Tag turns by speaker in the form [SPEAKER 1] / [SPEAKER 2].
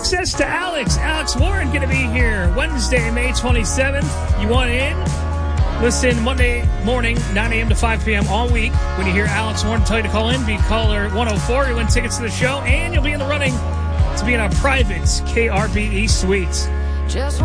[SPEAKER 1] access to Alex Warren going to be here Wednesday, May 27th. You want in? Listen Monday morning, 9 a.m. to 5 p.m. all week. When you hear Alex Warren tell you to call in, be caller 104. You win tickets to the show, and you'll be in the running to be in our private KRBE suite.